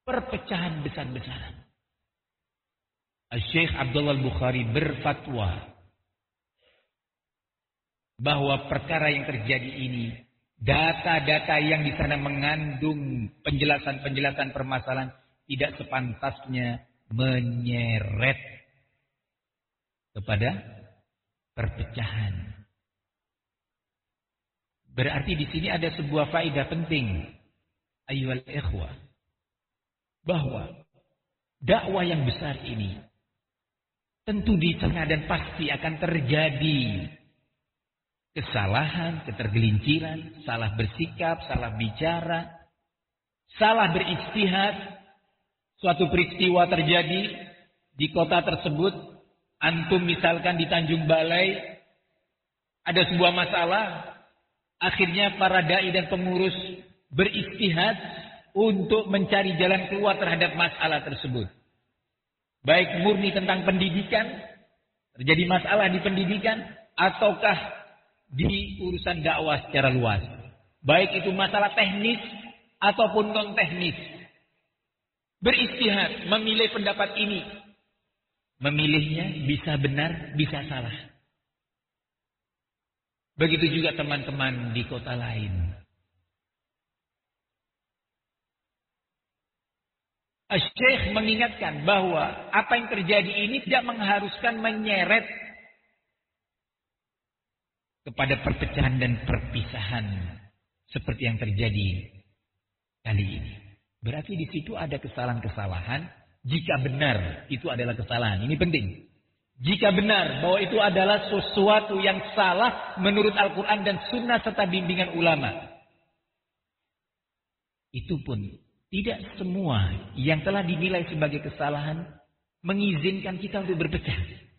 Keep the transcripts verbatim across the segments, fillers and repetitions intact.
perpecahan besar-besaran. Syekh Abdullah Al-Bukhari berfatwa bahwa perkara yang terjadi ini, data-data yang di sana mengandung penjelasan-penjelasan permasalahan tidak sepantasnya menyeret kepada perpecahan. Berarti di sini ada sebuah faedah penting, ayyuhal ikhwah, bahwa dakwah yang besar ini tentu di tengah dan pasti akan terjadi kesalahan, ketergelinciran, salah bersikap, salah bicara, salah berijtihad. Suatu peristiwa terjadi di kota tersebut, antum misalkan di Tanjung Balai, ada sebuah masalah. Akhirnya para dai dan pengurus berijtihad untuk mencari jalan keluar terhadap masalah tersebut. Baik murni tentang pendidikan, terjadi masalah di pendidikan, ataukah di urusan dakwah secara luas. Baik itu masalah teknis ataupun non teknis. Berijtihad, memilih pendapat ini. Memilihnya bisa benar, bisa salah. Begitu juga teman-teman di kota lain. Syekh mengingatkan bahwa apa yang terjadi ini tidak mengharuskan menyeret kepada perpecahan dan perpisahan seperti yang terjadi kali ini. Berarti di situ ada kesalahan-kesalahan. Jika benar itu adalah kesalahan, ini penting. Jika benar bahwa itu adalah sesuatu yang salah menurut Al-Quran dan Sunnah serta bimbingan ulama, itu pun tidak semua yang telah dinilai sebagai kesalahan mengizinkan kita untuk berpecah.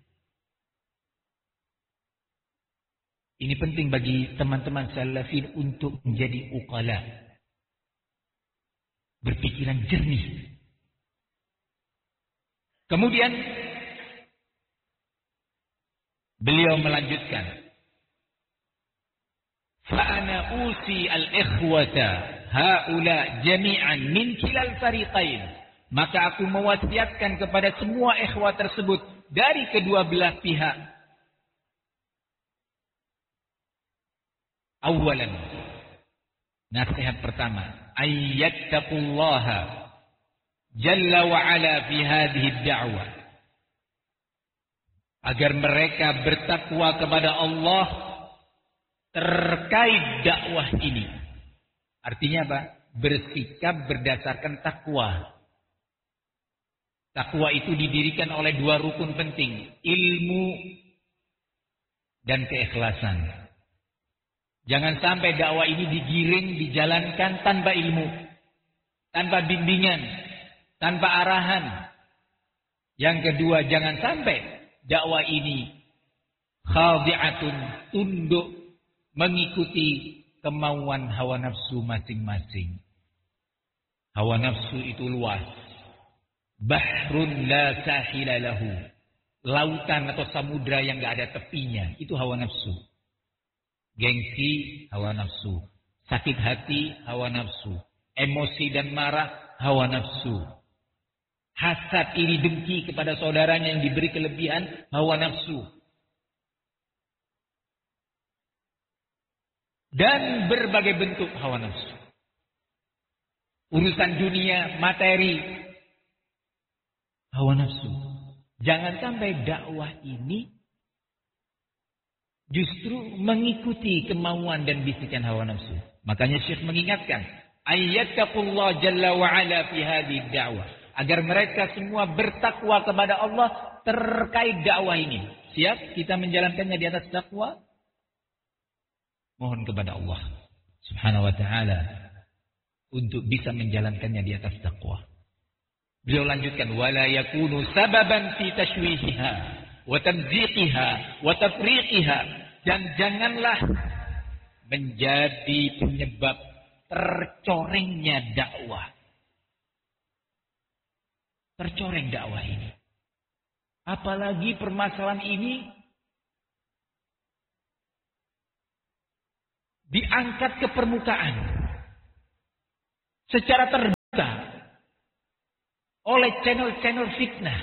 Ini penting bagi teman-teman salafin untuk menjadi uqala, berpikiran jernih. Kemudian beliau melanjutkan, Fa'ana usi al-ikhwata haula jami'an min kilal fariqain. Maka aku mewasiatkan kepada semua ikhwah tersebut dari kedua belah pihak. Awalan, nasihat pertama, ayyattaqullaha jalla wa ala fi hadhihi ad-da'wah. Agar mereka bertakwa kepada Allah terkait dakwah ini. Artinya apa? Bersikap berdasarkan takwa. Takwa itu didirikan oleh dua rukun penting, ilmu dan keikhlasan. Jangan sampai dakwah ini digiring, dijalankan tanpa ilmu, tanpa bimbingan, tanpa arahan. Yang kedua, jangan sampai dakwah ini khadi'atun, tunduk mengikuti kemauan hawa nafsu masing-masing. Hawa nafsu itu luas. Bahrun la sahila lahu. Lautan atau samudra yang gak ada tepinya. Itu hawa nafsu. Gengsi, hawa nafsu. Sakit hati, hawa nafsu. Emosi dan marah, hawa nafsu. Hasad, iri, dengki kepada saudaranya yang diberi kelebihan, hawa nafsu. Dan berbagai bentuk hawa nafsu. Urusan dunia, materi, hawa nafsu. Jangan sampai dakwah ini justru mengikuti kemauan dan bisikan hawa nafsu. Makanya Syekh mengingatkan, ayyattaqullah jalla wa ala fi hadhihi da'wah. Agar mereka semua bertakwa kepada Allah terkait dakwah ini. Siap kita menjalankannya di atas takwa? Mohon kepada Allah Subhanahu wa ta'ala untuk bisa menjalankannya di atas takwa. Beliau lanjutkan, wala yakunu sababan fi tashwihiha wa tamziqiha wa tafriqiha, dan janganlah menjadi penyebab tercorengnya dakwah. Tercoreng dakwah ini. Apalagi permasalahan ini diangkat ke permukaan secara terbuka. oleh channel-channel fitnah.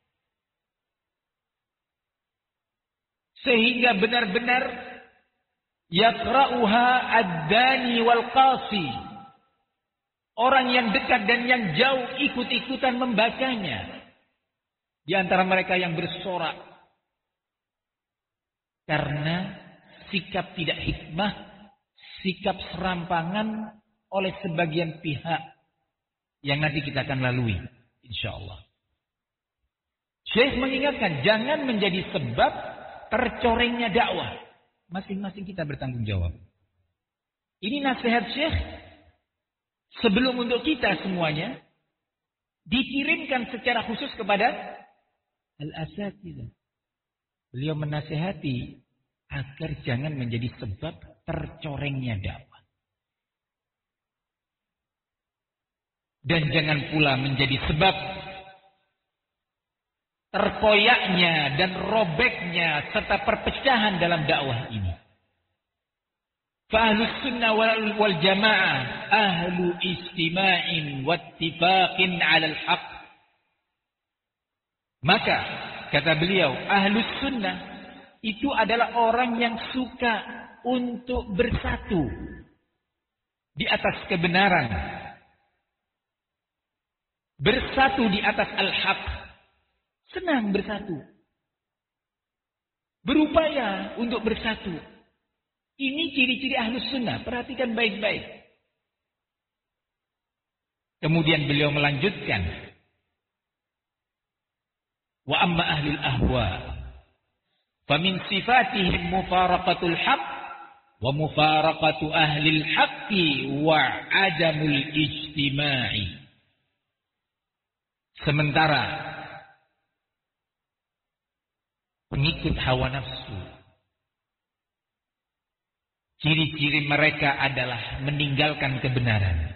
Sehingga benar-benar yaqra'uha ad-dani wal qasi. Orang yang dekat dan yang jauh ikut-ikutan membacanya. Di antara mereka yang bersorak. Karena sikap tidak hikmah, sikap serampangan oleh sebagian pihak yang nanti kita akan lalui, insyaallah. Syekh mengingatkan, jangan menjadi sebab tercorengnya dakwah. Masing-masing kita bertanggung jawab. Ini nasihat Syekh sebelum untuk kita semuanya dikirimkan secara khusus kepada al-asatidzah. Beliau menasihati agar jangan menjadi sebab tercorengnya dakwah. Dan jangan pula menjadi sebab terkoyaknya dan robeknya serta perpecahan dalam dakwah ini. Fa'ahlus sunnah wal jamaah ahlu istima'in wattifaqin 'alal haqq. Maka kata beliau, ahlus sunnah itu adalah orang yang suka untuk bersatu di atas kebenaran. Bersatu di atas al-haq. Senang bersatu. Berupaya untuk bersatu. Ini ciri-ciri ahlus sunnah. Perhatikan baik-baik. Kemudian beliau melanjutkan. Wa amma ahlul ahwa. Famin sifatihim mufaraqatul haq. Wa mufaraqatu ahlil haqqi wa adamul ijtima'i. Sementara pengikut hawa nafsu, ciri-ciri mereka adalah meninggalkan kebenaran.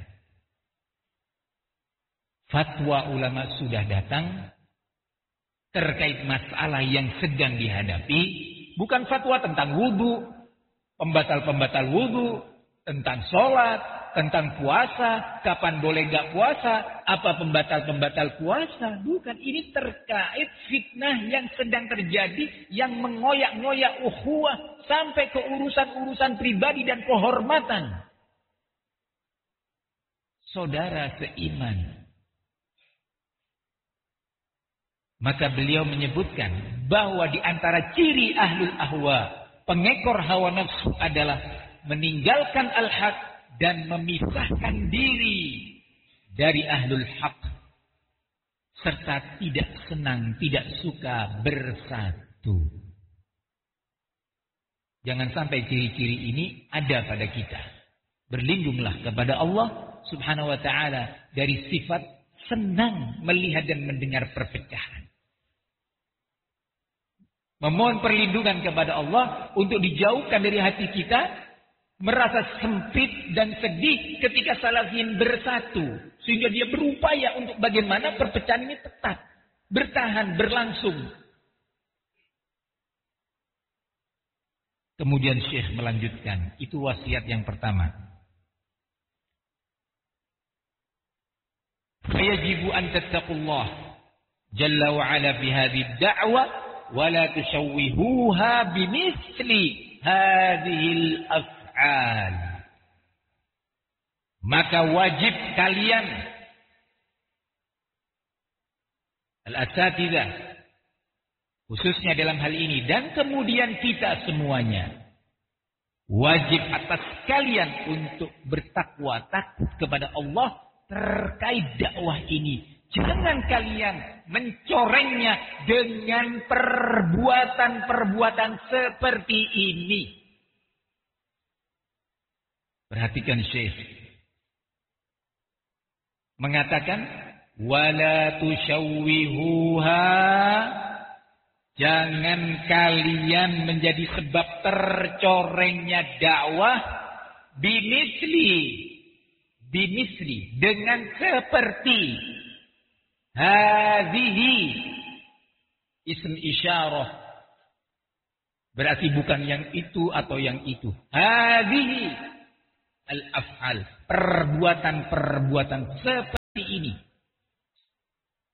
Fatwa ulama sudah datang terkait masalah yang sedang dihadapi, bukan fatwa tentang wudu, pembatal-pembatal wudu, tentang sholat, tentang puasa, kapan boleh gak puasa, apa pembatal-pembatal puasa. Bukan, ini terkait fitnah yang sedang terjadi, yang mengoyak-ngoyak ukhuwah sampai ke urusan-urusan pribadi dan kehormatan saudara seiman. Maka beliau menyebutkan bahwa di antara ciri ahlul ahwa, pengekor hawa nafsu adalah meninggalkan al-haq dan memisahkan diri dari ahlul haq, serta tidak senang, tidak suka bersatu. Jangan sampai ciri-ciri ini ada pada kita. Berlindunglah kepada Allah subhanahu wa ta'ala dari sifat senang melihat dan mendengar perpecahan. Memohon perlindungan kepada Allah untuk dijauhkan dari hati kita merasa sempit dan sedih ketika salafin bersatu, sehingga dia berupaya untuk bagaimana perpecahan ini tetap bertahan, berlangsung. Kemudian Syekh melanjutkan, itu wasiat yang pertama. Fayajibu an tattaqullah jalla wa ala fi hadhihi ad-da'wa wa la tushawwihuha bimithli hadhihi al-af'al. Maka wajib kalian al-asatidzah, khususnya dalam hal ini, dan kemudian kita semuanya, wajib atas kalian untuk bertakwa, takut kepada Allah terkait dakwah ini. Jangan kalian mencorengnya dengan perbuatan-perbuatan seperti ini. Perhatikan Syekh mengatakan, wala tusyawwihuha, jangan kalian menjadi sebab tercorengnya dakwah bimisli, bimisli dengan seperti hadhihi, ism isyarah, berarti bukan yang itu atau yang itu. Hadhihi al-af'al, perbuatan-perbuatan seperti ini.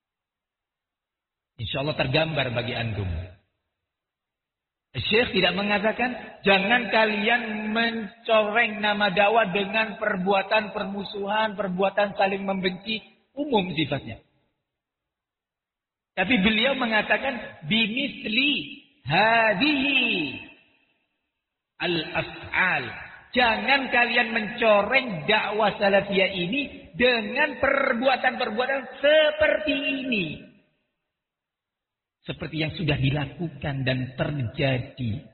Insya Allah tergambar bagi antum. Syekh tidak mengatakan jangan kalian mencoreng nama dakwah dengan perbuatan permusuhan, perbuatan saling membenci, umum sifatnya. Tapi beliau mengatakan bimisli hadihi al-af'al. Jangan kalian mencoreng dakwah salafiyah ini dengan perbuatan-perbuatan seperti ini. Seperti yang sudah dilakukan dan terjadi.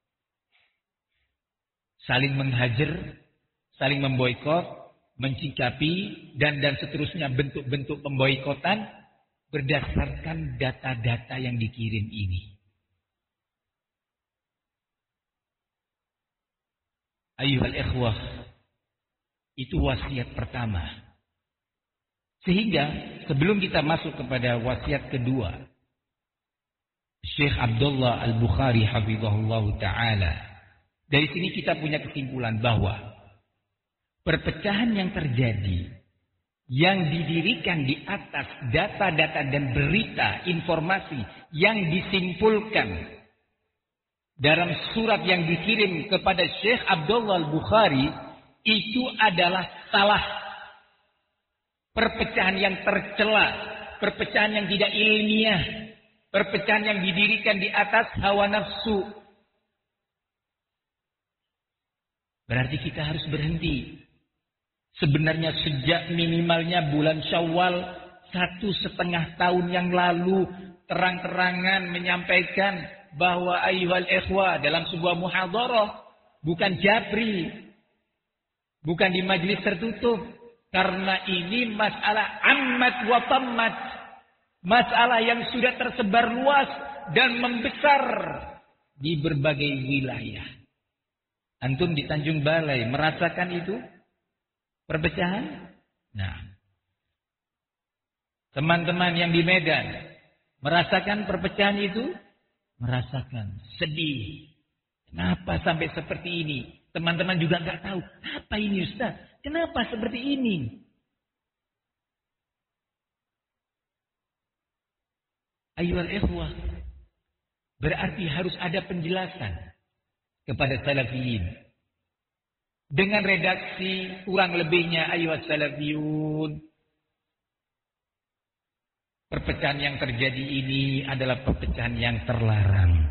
Saling menghajar, saling memboikot, mencikapi, dan dan seterusnya bentuk-bentuk pemboikotan berdasarkan data-data yang dikirim ini. Ayyuhal ikhwah, itu wasiat pertama. Sehingga sebelum kita masuk kepada wasiat kedua, Syekh Abdullah Al-Bukhari hafizahullah ta'ala. Dari sini kita punya kesimpulan bahwa perpecahan yang terjadi, yang didirikan di atas data-data dan berita, informasi yang disimpulkan dalam surat yang dikirim kepada Syekh Abdullah Al-Bukhari, itu adalah salah. Perpecahan yang tercela, perpecahan yang tidak ilmiah, perpecahan yang didirikan di atas hawa nafsu. Berarti kita harus berhenti. Sebenarnya sejak minimalnya bulan Syawal satu setengah tahun yang lalu terang-terangan menyampaikan bahwa ayyuhal ikhwah dalam sebuah muhadharah, bukan jabri, bukan di majelis tertutup, karena ini masalah ammat wa tammat. Masalah yang sudah tersebar luas dan membesar di berbagai wilayah. Antum di Tanjung Balai merasakan itu? Perpecahan? Nah. Teman-teman yang di Medan merasakan perpecahan itu? Merasakan. Sedih. Kenapa sampai seperti ini? Teman-teman juga nggak tahu. Apa ini Ustaz? Kenapa seperti ini? Ayyuhal ikhwah, berarti harus ada penjelasan kepada salafiyin. Dengan redaksi kurang lebihnya ayyuhas salafiyun. Perpecahan yang terjadi ini adalah perpecahan yang terlarang.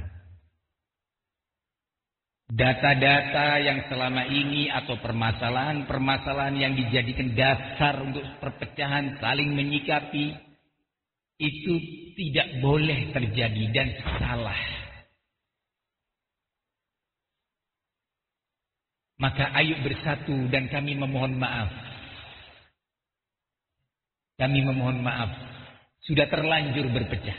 Data-data yang selama ini atau permasalahan-permasalahan yang dijadikan dasar untuk perpecahan saling menyikapi, itu tidak boleh terjadi dan salah. Maka ayo bersatu dan kami memohon maaf. Kami memohon maaf. Sudah terlanjur berpecah.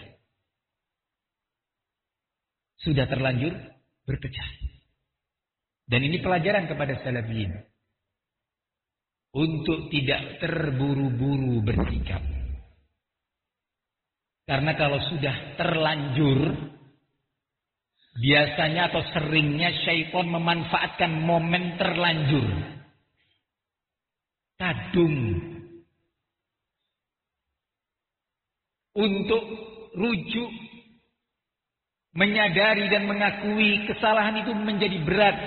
Sudah terlanjur berpecah. Dan ini pelajaran kepada salafiyin. Untuk tidak terburu-buru bersikap. Karena kalau sudah terlanjur, biasanya atau seringnya syaitan memanfaatkan momen terlanjur. Kadung. Untuk rujuk, menyadari dan mengakui kesalahan itu menjadi berat.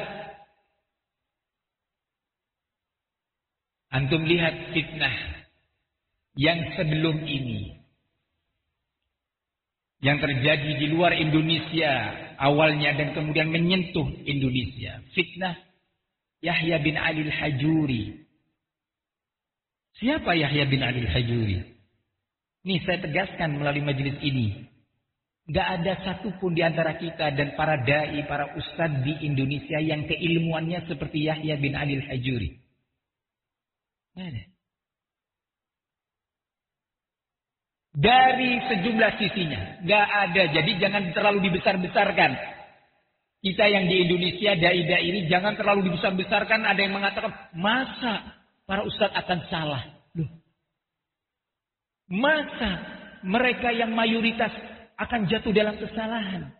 Antum lihat fitnah yang sebelum ini. Yang terjadi di luar Indonesia awalnya dan kemudian menyentuh Indonesia. Fitnah Yahya bin Ali al-Hajuri. Siapa Yahya bin Ali al-Hajuri? Ini saya tegaskan melalui majelis ini. Gak ada satupun di antara kita dan para da'i, para ustadz di Indonesia yang keilmuannya seperti Yahya bin Ali al-Hajuri. Mana? Dari sejumlah sisinya. Gak ada. Jadi jangan terlalu dibesar-besarkan. Kita yang di Indonesia, dai-dai ini jangan terlalu dibesar-besarkan. Ada yang mengatakan, masa para ustadz akan salah? Loh. Masa mereka yang mayoritas akan jatuh dalam kesalahan?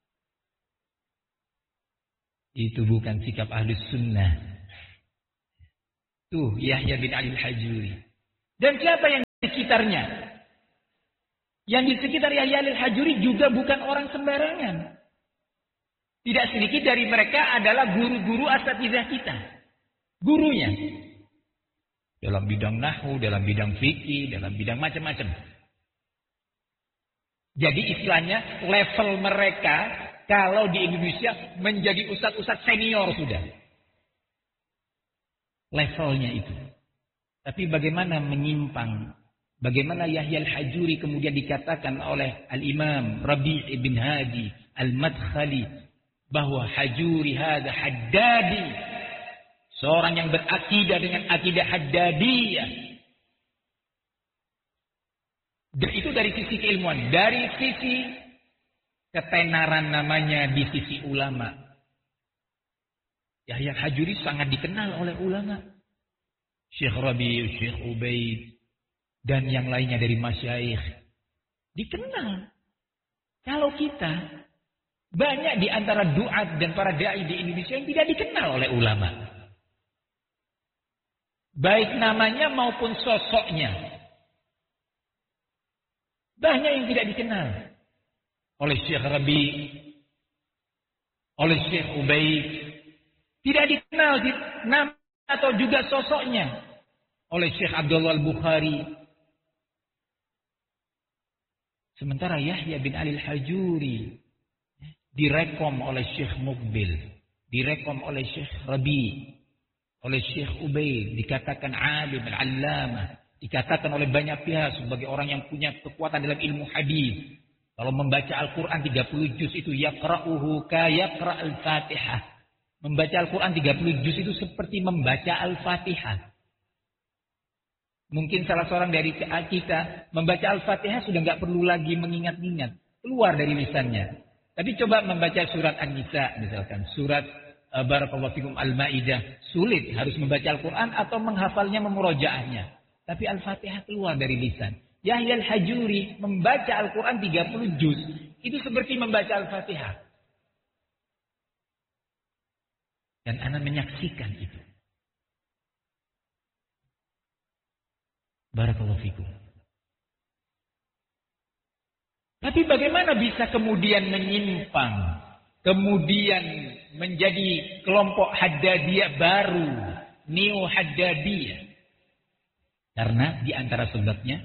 Itu bukan sikap Ahlus Sunnah. Tuh Yahya bin Ali al-Hajuri. Dan siapa yang di sekitarnya? Yang di sekitar Yahya al-Hajuri juga bukan orang sembarangan. Tidak sedikit dari mereka adalah guru-guru asatidzah kita. Gurunya. Dalam bidang nahwu, dalam bidang fikih, dalam bidang macam-macam. Jadi istilahnya level mereka kalau di Indonesia menjadi ustadz-ustadz senior sudah. Levelnya itu. Tapi bagaimana menyimpang? Bagaimana Yahya al-Hajuri kemudian dikatakan oleh Al-Imam Rabi' ibn Hadi Al-Madkhali bahwa Hajuri hadza haddadi. Seorang yang berakidah dengan akidah haddadiyah. Dan itu dari sisi keilmuan. Dari sisi ketenaran namanya di sisi ulama. Yahya al-Hajuri sangat dikenal oleh ulama. Syekh Rabi', Syekh Ubaid, dan yang lainnya dari masyayikh. Dikenal. Kalau kita, banyak di antara duat dan para da'i di Indonesia yang tidak dikenal oleh ulama. Baik namanya maupun sosoknya. Banyak yang tidak dikenal. Oleh Syekh Rabi', oleh Syekh Ubaid. Tidak dikenal nama atau juga sosoknya. Oleh Syekh Abdullah al-Bukhari. Sementara Yahya bin Ali al-Hajuri direkom oleh Syekh Muqbil, direkom oleh Syekh Rabi', oleh Syekh Ubaid, dikatakan alim al-allamah, dikatakan oleh banyak pihak sebagai orang yang punya kekuatan dalam ilmu hadis. Kalau membaca Al-Quran tiga puluh juz itu yaqra'uhu ka yaqra' al-Fatihah. Membaca Al-Quran tiga puluh juz itu seperti membaca Al-Fatihah. Mungkin salah seorang dari kita membaca Al-Fatihah sudah nggak perlu lagi mengingat-ingat, keluar dari lisannya. Tapi coba membaca surat An-Nisa misalkan, surat uh, Barakallahu Fikum Al-Maidah, sulit harus membaca Al-Quran atau menghafalnya, memurojaahnya. Tapi Al-Fatihah keluar dari lisan. Yahya al-Hajuri membaca Al-Quran tiga puluh juz, itu seperti membaca Al-Fatihah. Dan ana menyaksikan itu. Barakallahu fikum. Tapi bagaimana bisa kemudian menyimpang, kemudian menjadi kelompok Haddadiyah baru, Neo Haddadiyah? Karena di antara sebabnya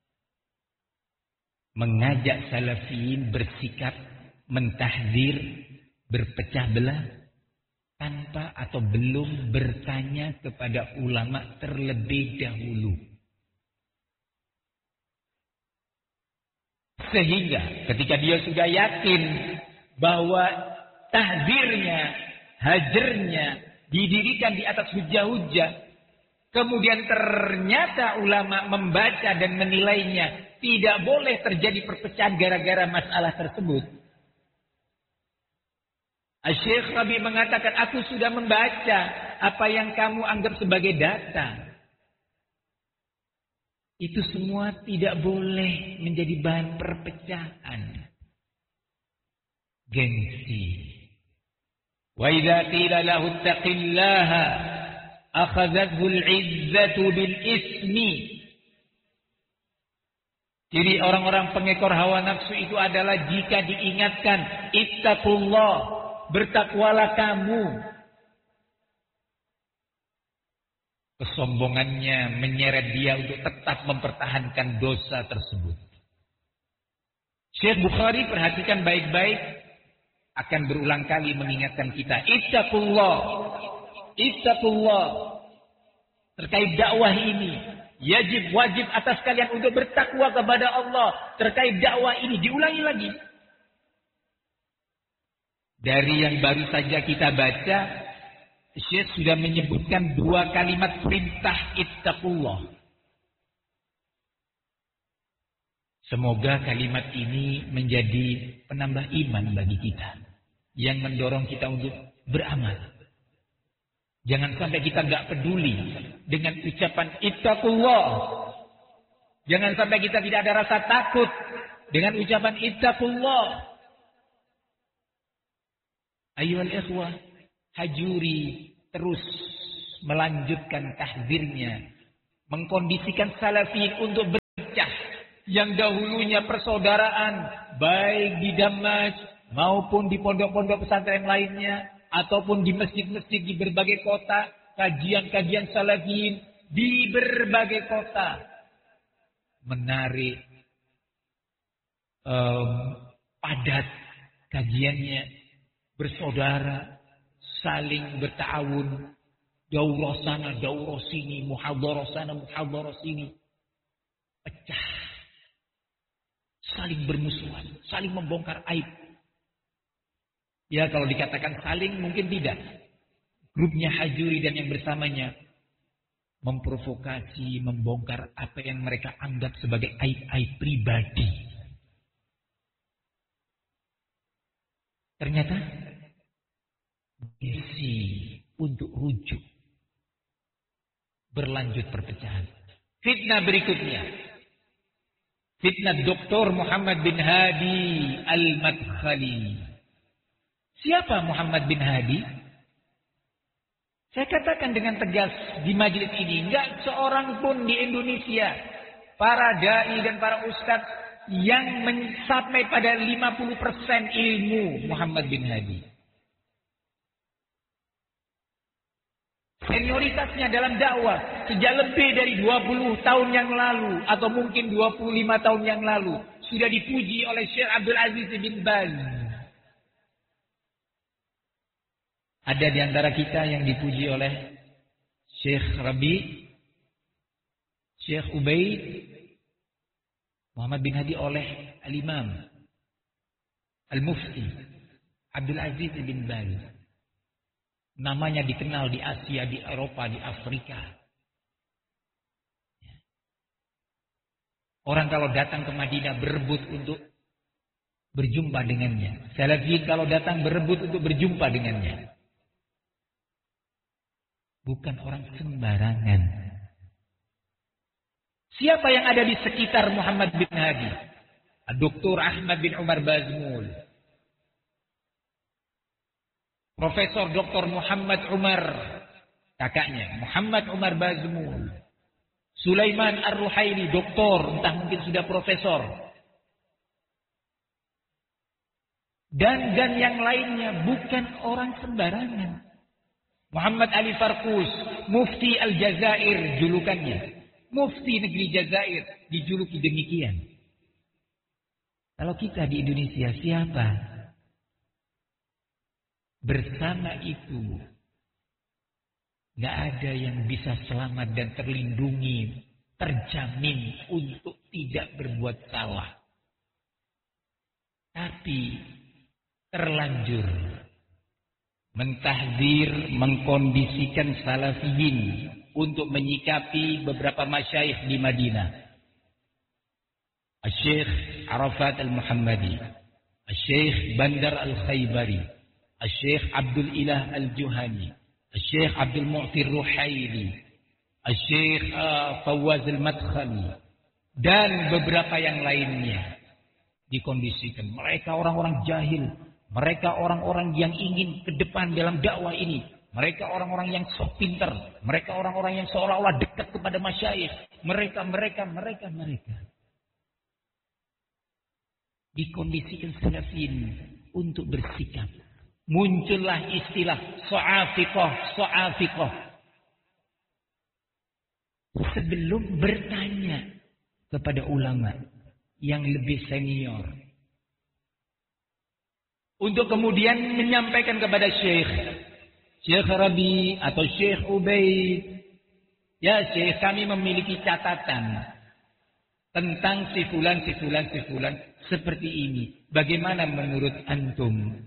mengajak salafiyin bersikap mentahzir, berpecah belah tanpa atau belum bertanya kepada ulama terlebih dahulu. Sehingga ketika dia sudah yakin bahwa tahzirnya, hajarnya didirikan di atas hujah-hujah, kemudian ternyata ulama membaca dan menilainya, tidak boleh terjadi perpecahan gara-gara masalah tersebut. Syekh Rabi mengatakan, aku sudah membaca apa yang kamu anggap sebagai data. Itu semua tidak boleh menjadi bahan perpecahan. Gengsi. Wa idza qila lahu ittaqillaha akhadhathu al-'izzatu bil ismi. Jadi orang-orang pengekor hawa nafsu itu adalah jika diingatkan ittaqullah, bertakwalah kamu, kesombongannya menyeret dia untuk tetap mempertahankan dosa tersebut. Syekh Bukhari, perhatikan baik-baik, akan berulang kali mengingatkan kita, ittaqullah, ittaqullah. Terkait dakwah ini, yajib wajib atas kalian untuk bertakwa kepada Allah. Terkait dakwah ini, diulangi lagi. Dari yang baru saja kita baca, Syekh sudah menyebutkan dua kalimat perintah ittaqullah. Semoga kalimat ini menjadi penambah iman bagi kita, yang mendorong kita untuk beramal. Jangan sampai kita nggak peduli dengan ucapan ittaqullah. Jangan sampai kita tidak ada rasa takut dengan ucapan ittaqullah. Ayyuhal ikhwah, Hajuri terus melanjutkan tahzirnya, mengkondisikan salafiyin untuk berpecah, yang dahulunya persaudaraan baik di Damas maupun di pondok-pondok pesantren lainnya ataupun di masjid-masjid di berbagai kota, kajian-kajian salafiyin di berbagai kota menarik um, padat kajiannya, bersaudara, saling bertawun, daurah sana, daurah sini, muhadharah sana, muhadharah sini, pecah, saling bermusuhan, saling membongkar aib. Ya kalau dikatakan saling mungkin tidak. Grupnya Hajuri dan yang bersamanya memprovokasi, membongkar apa yang mereka anggap sebagai aib-aib pribadi. Ternyata isi untuk rujuk. Berlanjut perpecahan. Fitnah berikutnya. Fitnah Doktor Muhammad bin Hadi Al-Madkhali. Siapa Muhammad bin Hadi? Saya katakan dengan tegas di majelis ini, enggak seorang pun di Indonesia, para dai dan para ustadz yang mencapai pada lima puluh persen ilmu Muhammad bin Hadi. Senioritasnya dalam dakwah sejak lebih dari dua puluh tahun yang lalu atau mungkin dua puluh lima tahun yang lalu sudah dipuji oleh Syekh Abdul Aziz bin Baz. Ada di antara kita yang dipuji oleh Syekh Rabi, Syekh Ubaid, Muhammad bin Hadi oleh Al-Imam Al-Mufti Abdul Aziz bin Baz. Namanya dikenal di Asia, di Eropa, di Afrika. Orang kalau datang ke Madinah berebut untuk berjumpa dengannya. Salafiyin kalau datang berebut untuk berjumpa dengannya. Bukan orang sembarangan. Siapa yang ada di sekitar Muhammad bin Hadi? Doktor Ahmad bin Umar Bazmul. Profesor Doktor Muhammad Umar. Kakaknya. Muhammad Umar Bazmul. Sulaiman Ar-Ruhaili. Doktor. Entah mungkin sudah profesor. Dan dan yang lainnya. Bukan orang sembarangan. Muhammad Ali Farkus, Mufti Al-Jazair julukannya. Mufti negeri Jazair dijuluki demikian. Kalau kita di Indonesia siapa? Bersama itu gak ada yang bisa selamat dan terlindungi, terjamin untuk tidak berbuat salah. Tapi terlanjur mentahdir, mengkondisikan salafiyin untuk menyikapi beberapa masyayikh di Madinah. Al-Syekh Arafat Al-Muhammadi, Al-Syekh Bandar Al-Khaybari, Al-Syekh Abdul Ilah Al-Juhani, Al-Syekh Abdul Mu'tir Ruhaili, Al-Syekh uh, Fawaz Al-Madkhali, dan beberapa yang lainnya dikondisikan. Mereka orang-orang jahil. Mereka orang-orang yang ingin ke depan dalam dakwah ini. Mereka orang-orang yang sok pintar. Mereka orang-orang yang seolah-olah dekat kepada masyayikh. Mereka, mereka, mereka, mereka. Dikondisikan salafiyin untuk bersikap. Muncullah istilah so'afiqah, so'afiqah. Sebelum bertanya kepada ulama yang lebih senior. Untuk kemudian menyampaikan kepada Syekh. Syekh Rabi atau Syekh Ubaid. Ya Syekh, kami memiliki catatan. Tentang si fulan, si fulan, si fulan. Seperti ini. Bagaimana menurut antum?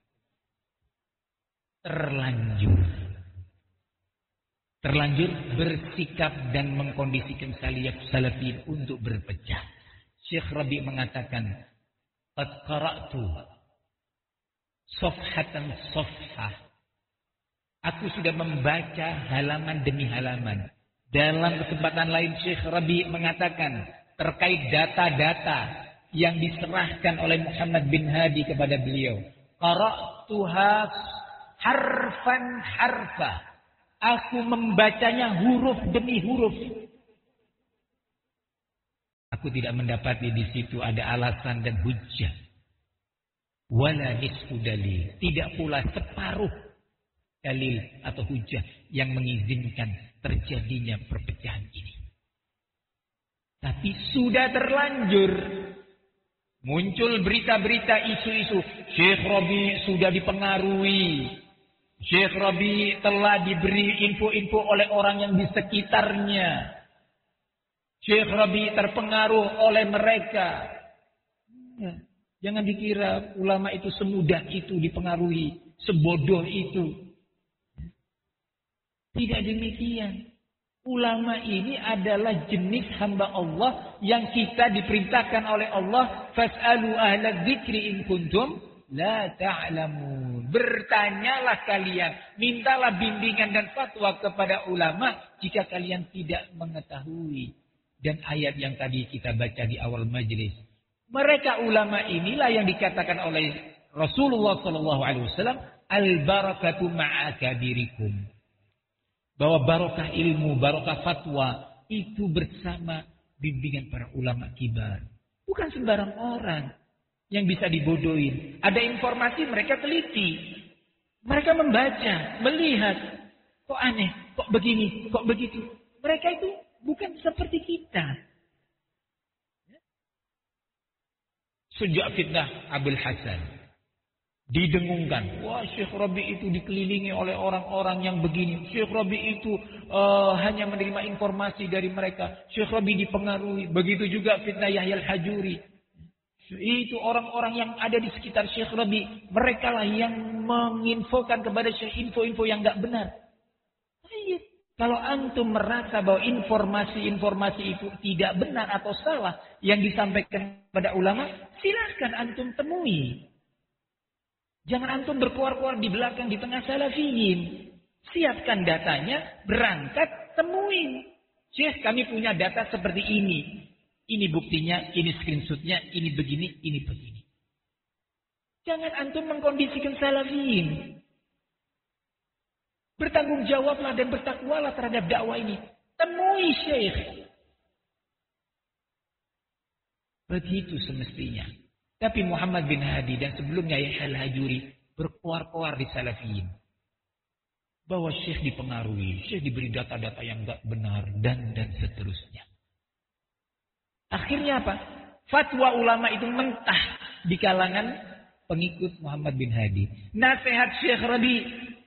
Terlanjur. Terlanjur bersikap dan mengkondisikan salafiyin untuk berpecah. Syekh Rabi mengatakan. Qad qara'tu. Sofhatan sofhah. Aku sudah membaca halaman demi halaman. Dalam kesempatan lain Syekh Rabi mengatakan terkait data-data yang diserahkan oleh Muhammad bin Hadi kepada beliau. Qara'tuha harfan harfa. Aku membacanya huruf demi huruf. Aku tidak mendapati di situ ada alasan dan hujjah. Wala nisfu dalil. Tidak pula separuh dalil atau hujjah yang mengizinkan terjadinya perpecahan ini. Tapi sudah terlanjur. Muncul berita-berita isu-isu. Syekh Rabi sudah dipengaruhi. Syekh Rabi telah diberi info-info oleh orang yang di sekitarnya. Syekh Rabi terpengaruh oleh mereka. Jangan dikira ulama itu semudah itu dipengaruhi. Sebodoh itu. Tidak demikian. Ulama ini adalah jenis hamba Allah yang kita diperintahkan oleh Allah, fas'alu ahla dzikri in kuntum la ta'lamun. Bertanyalah kalian, mintalah bimbingan dan fatwa kepada ulama jika kalian tidak mengetahui. Dan ayat yang tadi kita baca di awal majelis, mereka ulama inilah yang dikatakan oleh Rasulullah sallallahu alaihi wasallam, al-barakatu ma'akabirikum. Bahwa barokah ilmu, barokah fatwa itu bersama bimbingan para ulama kibar. Bukan sembarang orang yang bisa dibodohin. Ada informasi mereka teliti. Mereka membaca, melihat. Kok aneh, kok begini, kok begitu. Mereka itu bukan seperti kita. Sejak fitnah Abul Hasan didengungkan, wah Syekh Rabi itu dikelilingi oleh orang-orang yang begini. Syekh Rabi itu uh, hanya menerima informasi dari mereka. Syekh Rabi dipengaruhi. Begitu juga fitnah Yahya Al-Hajuri. Itu orang-orang yang ada di sekitar Syekh Rabi. Mereka lah yang menginfokan kepada Syekh info-info yang tidak benar. Ayat. Kalau antum merasa bahwa informasi-informasi itu tidak benar atau salah yang disampaikan kepada ulama, silahkan antum temui. Jangan antum berkuar-kuar di belakang, di tengah salafiyin. Siapkan datanya, berangkat, temuin. Syekh, kami punya data seperti ini. Ini buktinya, ini screenshotnya, ini begini, ini begini. Jangan antum mengkondisikan salafiyin. Bertanggung jawablah dan bertakwalah terhadap dakwah ini. Temui Syekh. Begitu semestinya. Tapi Muhammad bin Hadi dan sebelumnya Yahya Al-Hajuri berkuar-kuar di salafiyin. Bahwa Syekh dipengaruhi, Syekh diberi data-data yang tidak benar, dan dan seterusnya. Akhirnya apa? Fatwa ulama itu mentah di kalangan pengikut Muhammad bin Hadi. Nasihat Syekh Rabi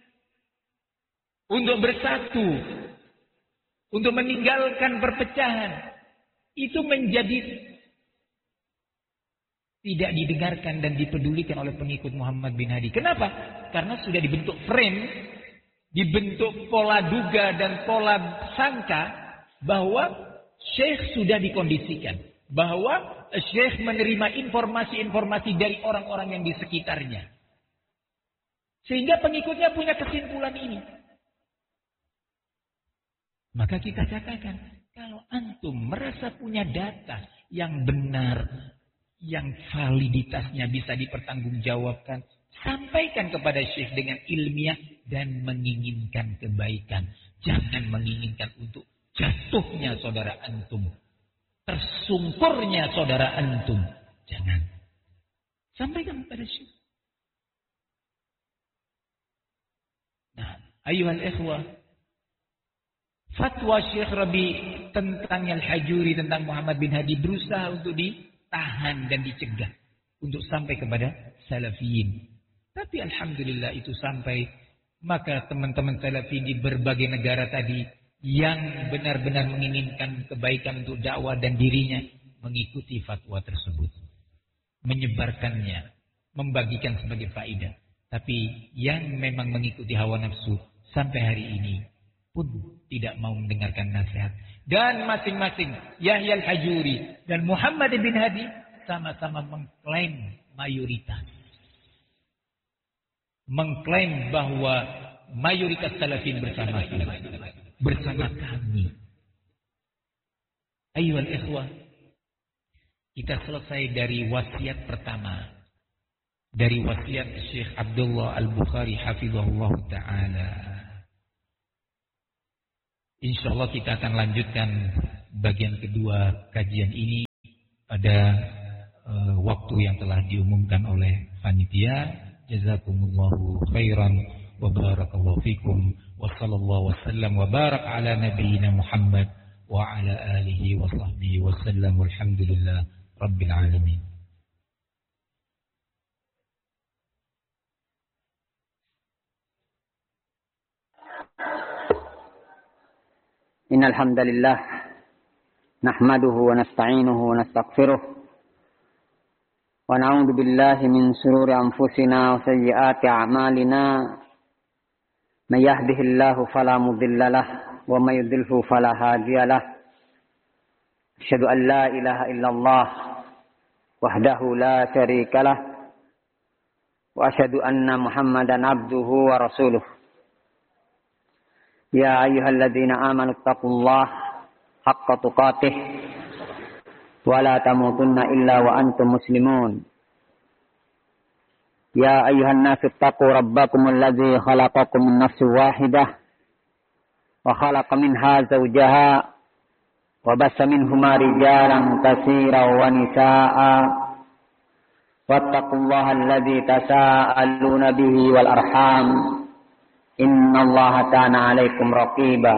untuk bersatu, untuk meninggalkan perpecahan, itu menjadi tidak didengarkan dan dipedulikan oleh pengikut Muhammad bin Hadi. Kenapa? Karena sudah dibentuk frame, dibentuk pola duga dan pola sangka bahwa Syekh sudah dikondisikan. Bahwa Syekh menerima informasi-informasi dari orang-orang yang di sekitarnya. Sehingga pengikutnya punya kesimpulan ini. Maka kita katakan, kalau antum merasa punya data yang benar, yang validitasnya bisa dipertanggungjawabkan, sampaikan kepada Syekh dengan ilmiah dan menginginkan kebaikan. Jangan menginginkan untuk jatuhnya saudara antum, tersungkurnya saudara antum. Jangan. Sampaikan kepada Syekh. Nah, ayuhal ikhwah, fatwa Syekh Rabi tentang Al-Hajuri, tentang Muhammad bin Hadi berusaha untuk di tahan dan dicegah untuk sampai kepada salafiyin. Tapi alhamdulillah itu sampai. Maka teman-teman salafiyin di berbagai negara tadi yang benar-benar menginginkan kebaikan untuk dakwah dan dirinya mengikuti fatwa tersebut, menyebarkannya, membagikan sebagai faedah. Tapi yang memang mengikuti hawa nafsu sampai hari ini pun tidak mau mendengarkan nasihat. Dan masing-masing Yahya Al-Hajuri dan Muhammad bin Hadi sama-sama mengklaim mayoritas. Mengklaim bahwa mayoritas salafin bersama bersama kami. Ayyuhal ikhwah, kita selesai dari wasiat pertama. Dari wasiat Syekh Abdullah Al-Bukhari hafizahullah ta'ala. InsyaAllah kita akan lanjutkan bagian kedua kajian ini pada uh, waktu yang telah diumumkan oleh panitia. Jazakumullahu khairan wa barakallahu fikum wa sallallahu wasallam wa barak ala nabiyyina Muhammad wa ala alihi wa sahbihi wa sallam walhamdulillah rabbil alamin. Innal hamdalillah nahmaduhu wa nasta'inuhu wa nastaghfiruh wa na'udzu billahi min shururi anfusina wa sayyiati a'malina may yahdihillahu fala mudilla lahu wa may yudlilhu fala hadiya lahu asyhadu an la ilaha illallah wahdahu la syarika lahu wa asyhadu anna muhammadan abduhu wa rasuluh ya ayyuhalladzina amanu taqullaha haqqa tuqatih wa la tamutunna illa wa antum muslimun. Ya ayyuhan nasu taqu rabbakumul ladzi khalaqakum min nafsin wahidah wa khalaqa minha zawjaha wa bassa minhuma rijalan katsiran wa nisaa'a wattaqullaha alladzi tasaaluna bihi wal arham innallaha kana 'alaikum raqiba.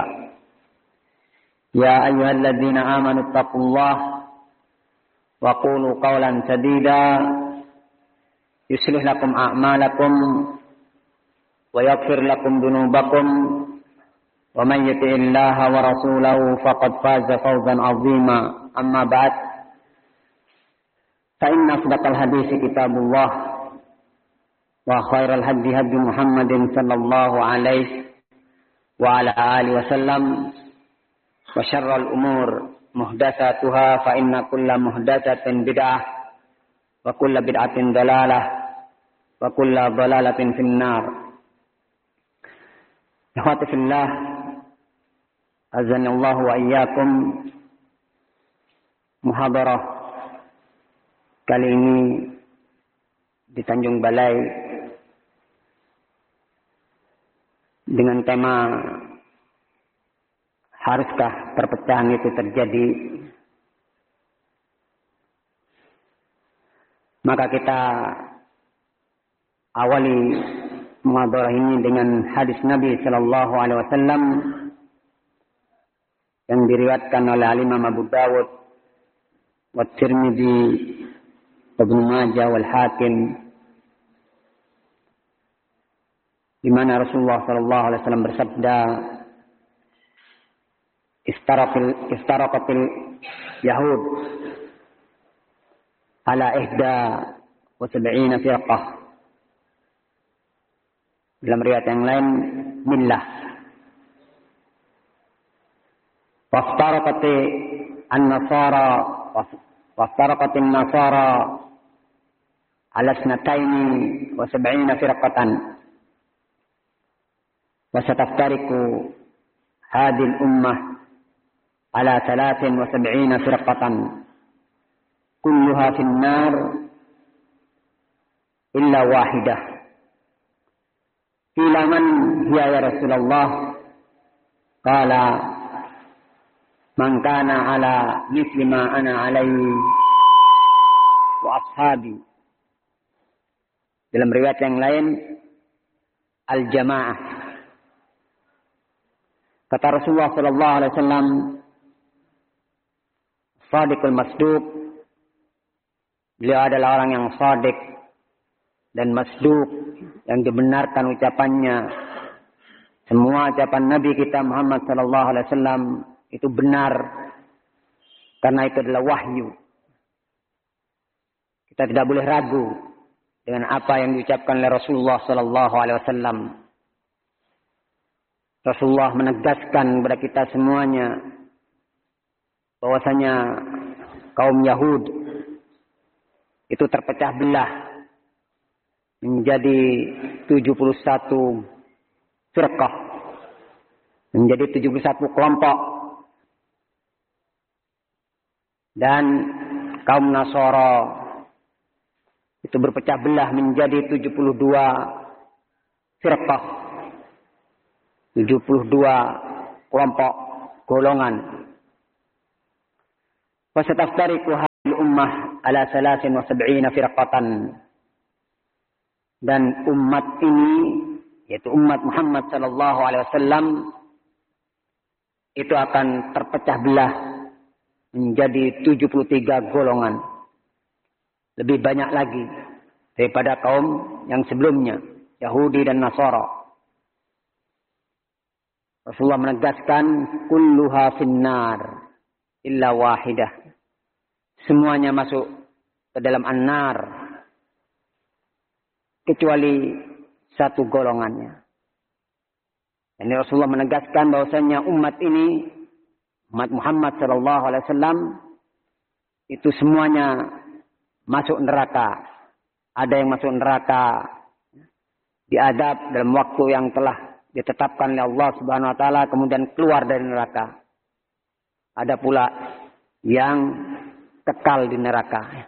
Ya ayyuhalladzina amanu taqullaha wa qulu qawlan sadida yuslih lakum a'malakum wa yaghfir lakum dhunubakum wa man yuti'illaha wa rasulahu faqad faza fawzan 'azima. Amma ba'd, fa inna asdaqal haditsi kitabullah wa khairal hadyi hadyi Muhammadin sallallahu alaihi wa ala alihi wasallam wa syarrul umur muhdatsatuha fa inna kulla muhdatsatin bid'ah wa kulla bid'atin dalalah wa kulla dalalatin finnar. Ikhwati fillah, azanallahu wa iyyakum. Muhadarah kali ini di Tanjung Balai dengan tema haruskah perpecahan itu terjadi? Maka kita awali muhadharah ini dengan hadis Nabi sallallahu alaihi wasallam yang diriwayatkan oleh Imam Abu Dawud wa Tirmidzi, Ibnu Majah wal Hakim, di mana Rasulullah sallallahu alaihi wasallam bersabda, Istaraqil istaraqatil yahud ala ihda wa sab'ina firqah. Dalam riwayat yang lain millah. Waftaraqati an-nasara waftaraqatin nasara ala isnataini wa sab'ina firqatan. Wa sataftariqu hadhihi al-ummah ala thalathin wa sab'ina firqatan kulluha fin nar illa wahidah. Qila man hiya ya Rasulullah? Qala man kana ala mithli ma ana alaihi wa ashabi. Dalam riwayat yang lain al-jamaah. Kata Rasulullah sallallahu alaihi wasallam, Shadiqul Masduq, beliau adalah orang yang shadiq dan masduq, yang dibenarkan ucapannya. Semua ucapan Nabi kita Muhammad sallallahu alaihi wasallam itu benar karena itu adalah wahyu. Kita tidak boleh ragu dengan apa yang diucapkan oleh Rasulullah sallallahu alaihi wasallam. Rasulullah menegaskan kepada kita semuanya bahwasanya kaum Yahud itu terpecah belah menjadi tujuh puluh satu firqah, menjadi tujuh puluh satu kelompok, dan kaum Nasara itu berpecah belah menjadi tujuh puluh dua firqah, tujuh puluh dua kelompok golongan. Wasataftariqu hadhihi ummah ala salasin wa sab'ina firqatan. Dan umat ini, yaitu umat Muhammad sallallahu alaihi wasallam, itu akan terpecah belah menjadi tujuh puluh tiga golongan. Lebih banyak lagi daripada kaum yang sebelumnya, Yahudi dan Nasara. Rasulullah menegaskan, kulluha finnar illa wahidah. Semuanya masuk ke dalam an-nar kecuali satu golongannya. Dan Rasulullah menegaskan bahwasanya umat ini, umat Muhammad sallallahu alaihi wasallam, itu semuanya masuk neraka. Ada yang masuk neraka diadab dalam waktu yang telah ditetapkan oleh Allah Subhanahu wa taala, kemudian keluar dari neraka. Ada pula yang kekal di neraka.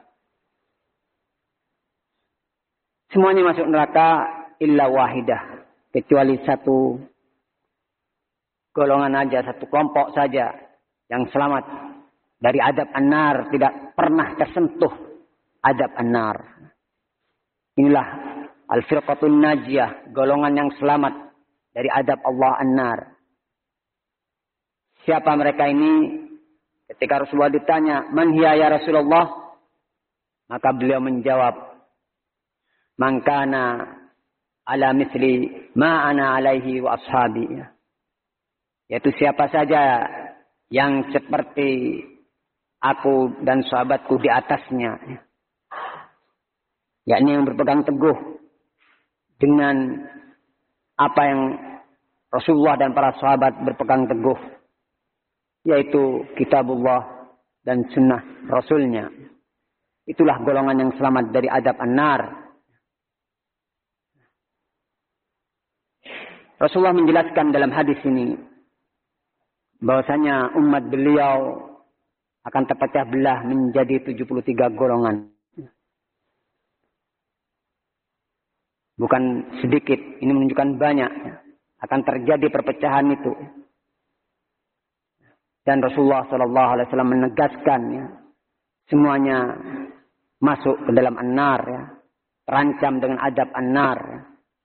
Semuanya masuk neraka illa wahidah, kecuali satu golongan aja, satu kelompok saja yang selamat dari adab an-nar, tidak pernah tersentuh adab an-nar. Inilah al-firqatun najiyah, golongan yang selamat dari adab Allah an-nar. Siapa mereka ini? Ketika Rasulullah ditanya, man hiya ya Rasulullah? Maka beliau menjawab, man kana ala misli ma ana alaihi wa ashabi. Yaitu siapa saja yang seperti aku dan sahabatku di atasnya. Yakni yang berpegang teguh dengan apa yang Rasulullah dan para sahabat berpegang teguh, yaitu kitabullah dan sunnah Rasulnya. Itulah golongan yang selamat dari adab an-nar. Rasulullah menjelaskan dalam hadis ini bahwasanya umat beliau akan terpecah belah menjadi tujuh puluh tiga golongan. Bukan sedikit, ini menunjukkan banyak. Akan terjadi perpecahan itu. Dan Rasulullah shallallahu alaihi wasallam menegaskan, ya, semuanya masuk ke dalam an-nar, ya, terancam dengan adab an-nar, ya.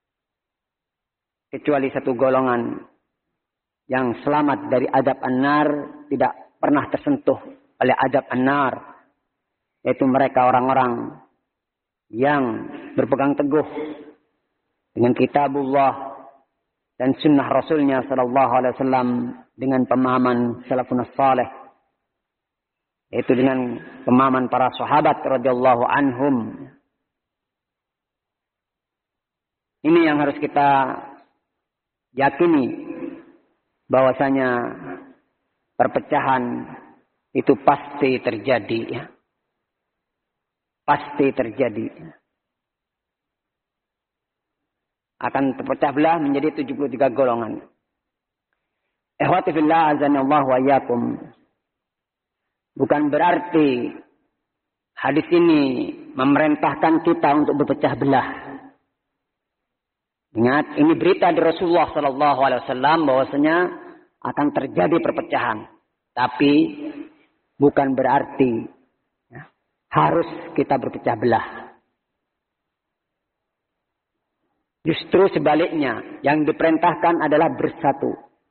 Kecuali satu golongan yang selamat dari adab an-nar, tidak pernah tersentuh oleh adab an-nar, yaitu mereka orang-orang yang berpegang teguh dengan kitabullah dan sunnah Rasulnya sallallahu alaihi wasallam dengan pemahaman salafun salih, yaitu dengan pemahaman para sahabat radhiyallahu anhum. Ini yang harus kita yakini, bahwasanya perpecahan itu pasti terjadi, ya. Pasti terjadi. Akan terpecah belah menjadi tujuh puluh tiga golongan. Ikhwati fillah azanallahu wa iyyakum. Bukan berarti hadis ini memerintahkan kita untuk berpecah belah. Ingat, ini berita dari Rasulullah sallallahu alaihi wasallam bahwasanya akan terjadi perpecahan. Tapi bukan berarti, ya, harus kita berpecah belah. Justru sebaliknya, yang diperintahkan adalah bersatu.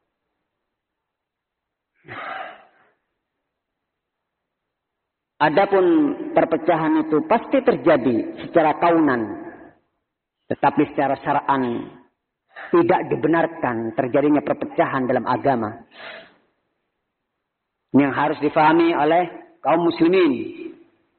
Adapun perpecahan itu pasti terjadi secara kaunan, tetapi secara syar'an tidak dibenarkan terjadinya perpecahan dalam agama. Yang harus difahami oleh kaum muslimin.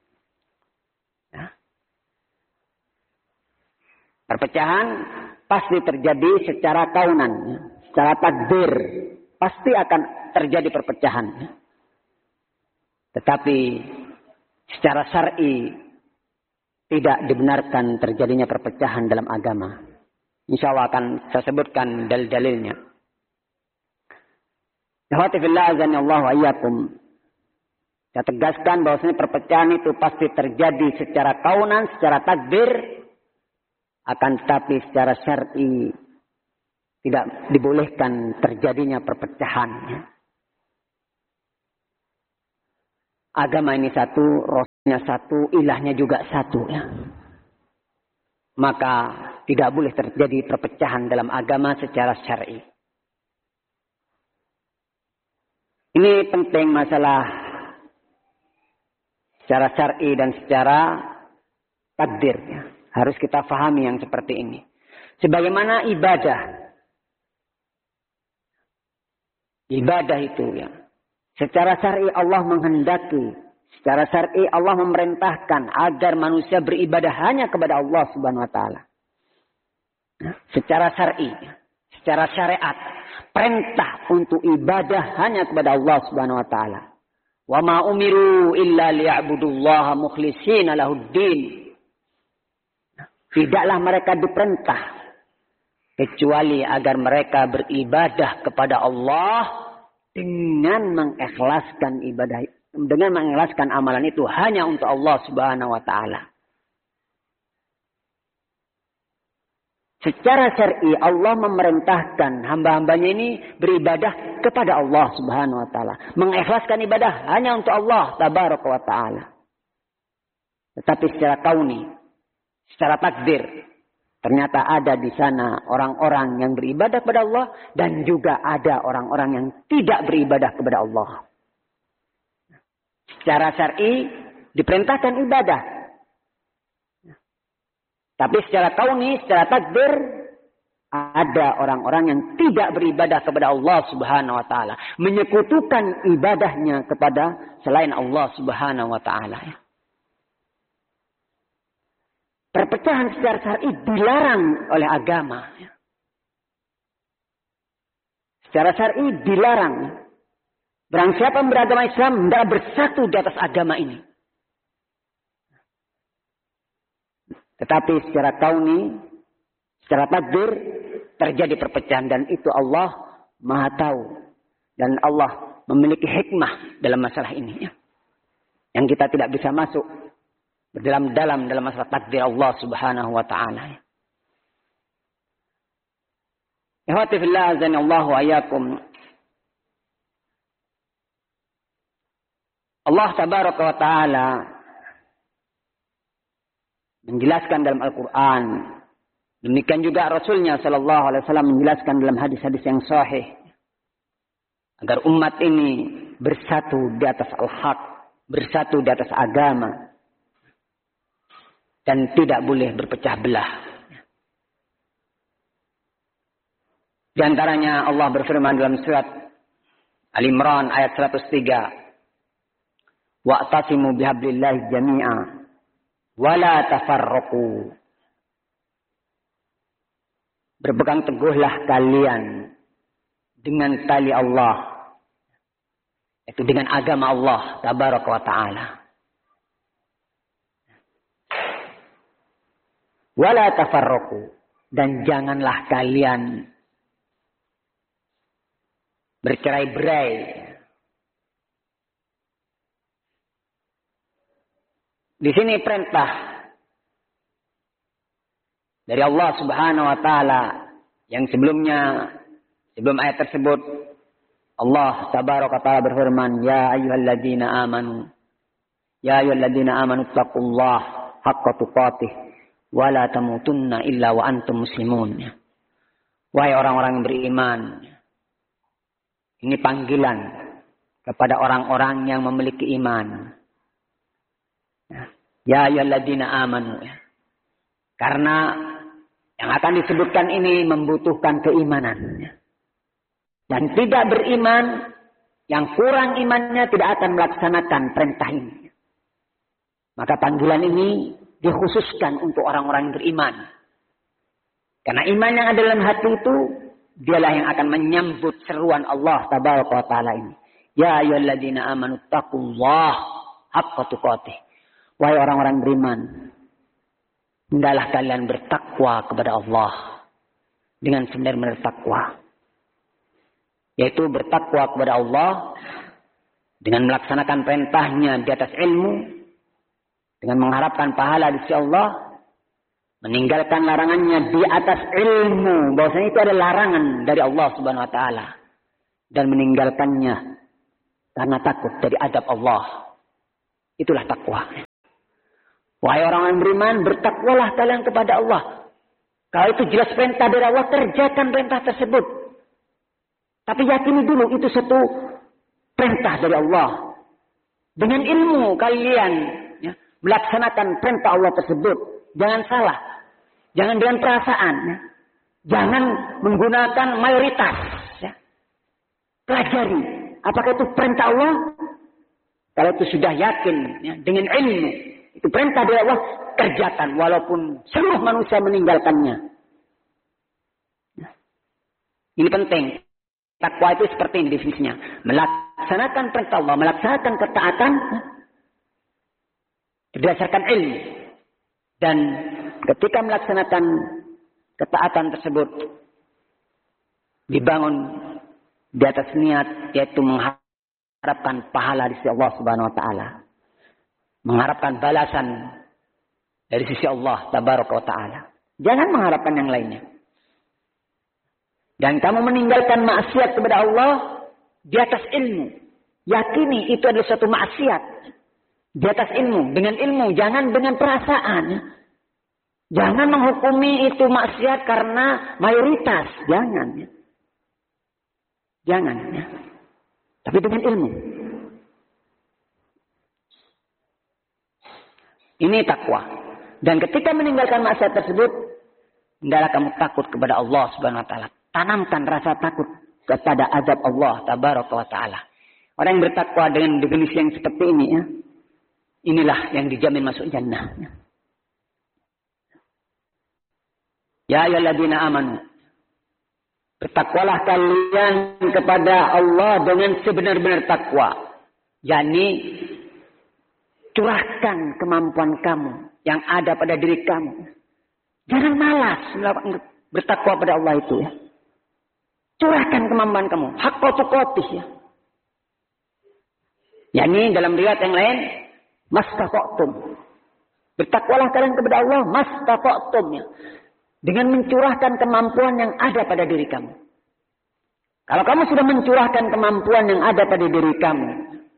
Perpecahan pasti terjadi secara kaunan, secara takdir. Pasti akan terjadi perpecahan. Tetapi secara syar'i tidak dibenarkan terjadinya perpecahan dalam agama. Insya Allah akan saya sebutkan dalil-dalilnya. Ikhwati fillah azanallahu wa iyyakum. Saya tegaskan bahwasanya perpecahan itu pasti terjadi secara kaunan, secara takdir. Akan tetapi secara syar'i tidak dibolehkan terjadinya perpecahan. Agama ini satu, satu, ilahnya juga satu. Ya. Maka tidak boleh terjadi perpecahan dalam agama secara syar'i. Ini penting masalah secara syar'i dan secara takdir. Ya. Harus kita fahami yang seperti ini. Sebagaimana ibadah. Ibadah itu ya. Secara syar'i Allah menghendaki. Secara syar'i Allah memerintahkan agar manusia beribadah hanya kepada Allah Subhanahu wa taala. Secara syar'i, secara syariat, perintah untuk ibadah hanya kepada Allah Subhanahu wa taala. Wa ma umiru illa liya'budullaha mukhlishina lahuddin. Tidaklah mereka diperintah kecuali agar mereka beribadah kepada Allah dengan mengikhlaskan ibadah, dengan mengikhlaskan amalan itu hanya untuk Allah Subhanahu wa taala. Secara syar'i Allah memerintahkan hamba-hambanya ini beribadah kepada Allah Subhanahu wa taala, mengikhlaskan ibadah hanya untuk Allah tabaraka wa taala. Tetapi secara kauni, secara takdir, ternyata ada di sana orang-orang yang beribadah kepada Allah dan juga ada orang-orang yang tidak beribadah kepada Allah. Secara syar'i diperintahkan ibadah. Tapi secara kauni, secara takdir, ada orang-orang yang tidak beribadah kepada Allah Subhanahu wa taala, menyekutukan ibadahnya kepada selain Allah Subhanahu wa taala. Perpecahan secara syar'i dilarang oleh agama. Secara syar'i dilarang. Barang siapa yang beragama Islam hendaklah bersatu di atas agama ini. Tetapi secara kauni, secara takdir terjadi perpecahan dan itu Allah Maha tahu dan Allah memiliki hikmah dalam masalah ini. Yang kita tidak bisa masuk dalam-dalam dalam masalah takdir Allah Subhanahu wa taala. Ikhwati fillah azanallahu wa iyyakum. Allah tabaraka wa taala menjelaskan dalam Al-Qur'an. Demikian juga Rasulnya sallallahu alaihi wasallam menjelaskan dalam hadis-hadis yang sahih agar umat ini bersatu di atas al-haq, bersatu di atas agama. Dan tidak boleh berpecah belah. Di antaranya Allah berfirman dalam surat Al-Imran ayat seratus tiga. Wa'tasimu bihablillahi jami'a. Wa la tafarraqu. Berpegang teguhlah kalian dengan tali Allah. Itu dengan agama Allah tabaraka wa ta'ala. Wala tafarraqu, dan janganlah kalian bercerai-berai. Di sini perintah dari Allah Subhanahu wa taala yang sebelumnya sebelum ayat tersebut Allah tabaraka taala berfirman, ya ayyuhalladzina amanu ya ayyuhalladzina amanu taqullaha haqqa tuqatih wala tamutunna illa wa antum muslimun. Wahai orang-orang yang beriman, ini panggilan kepada orang-orang yang memiliki iman. Ya ayyuhalladzina amanu. Karena yang akan disebutkan ini membutuhkan keimanan. Dan tidak beriman, yang kurang imannya tidak akan melaksanakan perintah ini. Maka panggilan ini dikhususkan untuk orang-orang yang beriman. Karena iman yang ada dalam hati itu, dialah yang akan menyambut seruan Allah tabaraka wa taala ini. Ya ayyuhalladzina amanu taqullaha haqqa tuqatih. Wahai orang-orang beriman, hendaklah kalian bertakwa kepada Allah dengan benar-benar takwa. Yaitu bertakwa kepada Allah dengan melaksanakan perintahnya di atas ilmu, dengan mengharapkan pahala di sisi Allah, meninggalkan larangannya di atas ilmu, bahwasanya itu ada larangan dari Allah Subhanahu wa taala, dan meninggalkannya karena takut dari adab Allah. Itulah takwa. Wahai orang yang beriman, bertakwalah kalian kepada Allah. Kalau itu jelas perintah dari Allah, kerjakan perintah tersebut. Tapi yakini dulu itu satu perintah dari Allah. Dengan ilmu kalian ya, melaksanakan perintah Allah tersebut. Jangan salah. Jangan dengan perasaan. Ya. Jangan menggunakan mayoritas. Ya. Pelajari. Apakah itu perintah Allah? Kalau itu sudah yakin ya, dengan ilmu. Itu perintah dari Allah, kerjakan. Walaupun seluruh manusia meninggalkannya. Ya. Ini penting. Takwa itu seperti ini definisinya. Melaksanakan perintah Allah, melaksanakan ketaatan berdasarkan ilmu. Dan ketika melaksanakan ketaatan tersebut dibangun di atas niat, yaitu mengharapkan pahala di sisi Allah Subhanahu wa taala. Mengharapkan balasan dari sisi Allah Tabaraka wa taala. Jangan mengharapkan yang lainnya. Dan kamu meninggalkan maksiat kepada Allah di atas ilmu. Yakini itu adalah suatu maksiat. Di atas ilmu. Dengan ilmu. Jangan dengan perasaan. Jangan menghukumi itu maksiat karena mayoritas. Jangan. Jangan. Ya. Tapi dengan ilmu. Ini takwa. Dan ketika meninggalkan maksiat tersebut, hendaklah kamu takut kepada Allah Subhanahu wa taala. Tanamkan rasa takut kepada azab Allah Tabaraka wa taala. Orang yang bertakwa dengan definisi yang seperti ini ya, inilah yang dijamin masuk jannah. Ya ayyuhalladzina amanu, bertakwalah kalian kepada Allah dengan sebenar-benar takwa. yakni curahkan kemampuan kamu yang ada pada diri kamu. Jangan malas bertakwa pada Allah itu ya. Curahkan kemampuan kamu. Haqqa tuqatih ya. yakni dalam riwayat yang lain, mastata'tum. Bertakwalah kalian kepada Allah mastata'tum ya. Dengan mencurahkan kemampuan yang ada pada diri kamu. Kalau kamu sudah mencurahkan kemampuan yang ada pada diri kamu,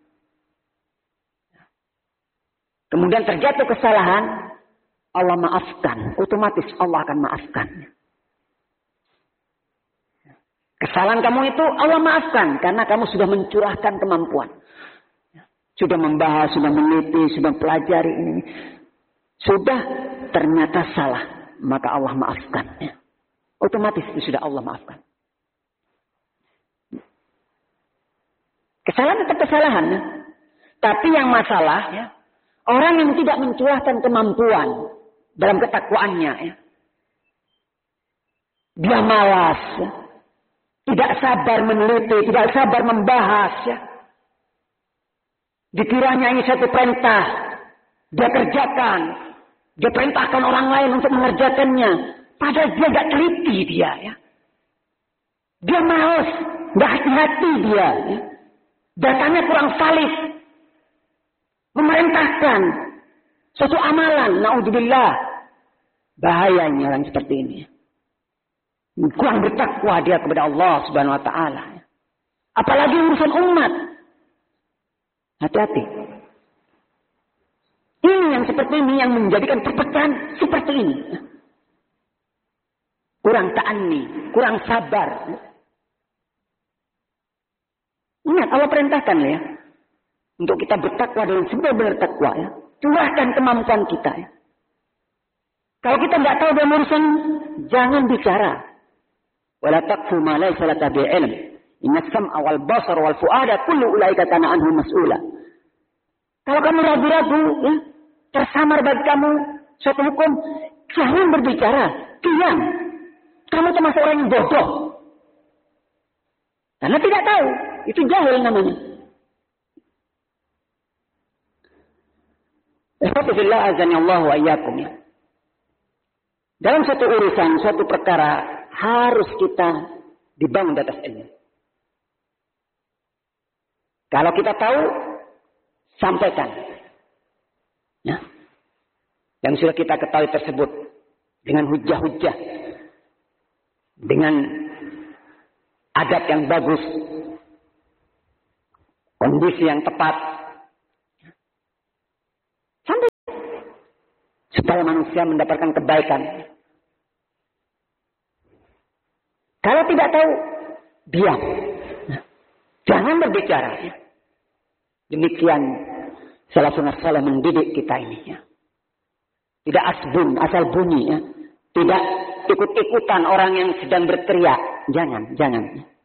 kemudian terjatuh kesalahan, Allah maafkan. Otomatis Allah akan maafkan. Kesalahan kamu itu Allah maafkan. Karena kamu sudah mencurahkan kemampuan. Sudah membahas, sudah meneliti, sudah pelajari ini. Sudah ternyata salah. Maka Allah maafkan. Otomatis itu sudah Allah maafkan. Kesalahan tetap kesalahan. Ya. Tapi yang masalah, ya, orang yang tidak mencurahkan kemampuan dalam ketakwaannya, ya, dia malas, ya, tidak sabar meneliti, tidak sabar membahas. Ya. Dikiranya ini satu perintah, dia kerjakan, dia perintahkan orang lain untuk mengerjakannya, padahal dia tidak teliti dia. Ya. Dia malas, tidak hati-hati dia. Ya. Datanya kurang valid. Memerintahkan suatu amalan. Na'udzubillah. Bahayanya orang seperti ini. Kurang bertakwa dia kepada Allah Subhanahu wa taala. Apalagi urusan umat. Hati-hati. Ini yang seperti ini yang menjadikan perpecahan seperti ini. Kurang ta'anni, kurang sabar. Ingat, Allah perintahkan ya. Untuk kita bertakwa dengan sebenar-benar takwa ya. Curahkan kemampuan kita ya. Kalau kita tidak tahu dalam urusan, jangan bicara. Wala taqfu ma laysa laka bi'ilm. Inna sam'a wal basar wal fu'ada kullu ulaika kana anhu mas'ula. Kalau kamu ragu-ragu ya, tersamar bagi kamu suatu hukum, jangan berbicara, diam. Kamu termasuk orang yang bodoh. Karena tidak tahu. Itu jahil namanya. Alhamdulillah azani Allah wa iyyakum ya. Dalam suatu urusan, suatu perkara harus kita dibangun di atas ilmu. Kalau kita tahu, sampaikan. Ya. Yang sudah kita ketahui tersebut dengan hujah-hujah, dengan adab yang bagus, kondisi yang tepat. Sampai. supaya manusia mendapatkan kebaikan. Kalau tidak tahu, diam. Jangan berbicara. Demikian salafun saleh mendidik kita ini. Tidak asbun, asal bunyi. Ya. Tidak ikut-ikutan orang yang sedang berteriak. Jangan, jangan.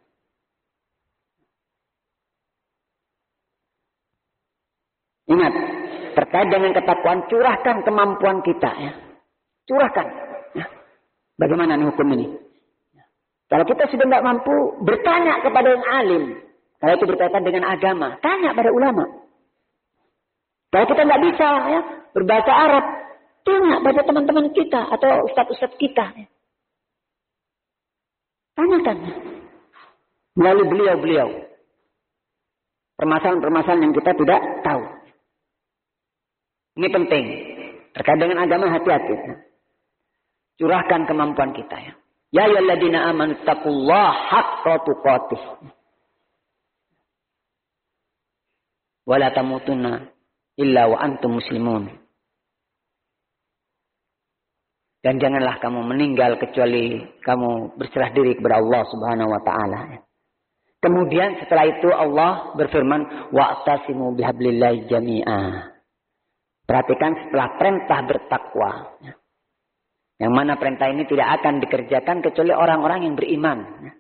Ingat, terkait dengan ketakwaan, curahkan kemampuan kita. Ya. Curahkan. Ya. Bagaimana nih hukum ini? Ya. Kalau kita sudah tidak mampu, bertanya kepada yang alim. Kalau itu berkaitan dengan agama, tanya pada ulama. Kalau kita nggak bisa ya, berbahasa Arab, tanya pada teman-teman kita atau ustadz-ustadz kita. Ya. Tanyakan. Melalui beliau-beliau. Permasalahan-permasalahan yang kita tidak tahu. Ini penting. Terkait dengan agama, hati-hati. Curahkan kemampuan kita. Ya. Ya ayyuhalladzina amanu taqullaha haqqa tuqatih. Wa la tamutunna illa wa antum muslimun. Dan janganlah kamu meninggal kecuali kamu berserah diri kepada Allah Subhanahu wa taala. Kemudian setelah itu Allah berfirman, wa'tasimu bihablillahi jami'a. Perhatikan setelah perintah bertakwa. Yang mana perintah ini tidak akan dikerjakan kecuali orang-orang yang beriman.